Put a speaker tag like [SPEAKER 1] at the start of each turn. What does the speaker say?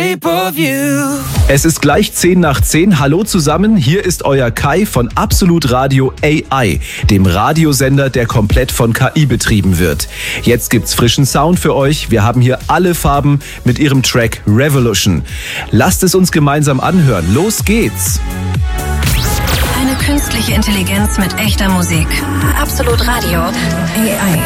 [SPEAKER 1] shape of you.
[SPEAKER 2] Es ist gleich 10 nach 10. Hallo zusammen, hier ist euer Kai von Absolut Radio AI, dem Radiosender, der komplett von KI betrieben wird. Jetzt gibt's frischen Sound für euch. Wir haben hier alle Farben mit ihrem Track Revolution. Lasst es uns gemeinsam anhören. Los geht's!
[SPEAKER 3] Eine künstliche Intelligenz mit echter Musik. Absolut Radio AI.